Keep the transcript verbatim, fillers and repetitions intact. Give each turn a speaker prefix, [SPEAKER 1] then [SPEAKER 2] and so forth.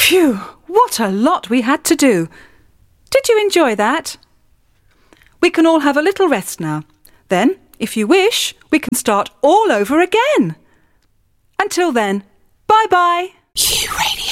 [SPEAKER 1] Phew, what a lot we had to do. Did you enjoy that? We can all have a little rest now. Then, if you wish, we can start all over again. Until then, bye-bye.
[SPEAKER 2] You Radio.